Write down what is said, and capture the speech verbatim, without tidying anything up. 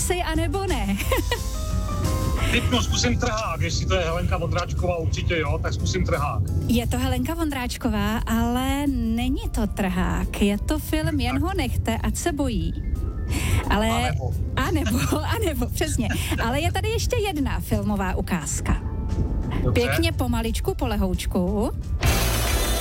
asi anebo ne. Typnu, zkusím Trhák, jestli to je Helenka Vondráčková, určitě jo, tak zkusím Trhák. Je to Helenka Vondráčková, ale není to Trhák. Je to film Jen ho nechte, ať se bojí. Ale... A nebo. A nebo, a nebo, přesně. Ale je tady ještě jedna filmová ukázka. Dobře. Pěkně pomaličku, polehoučku.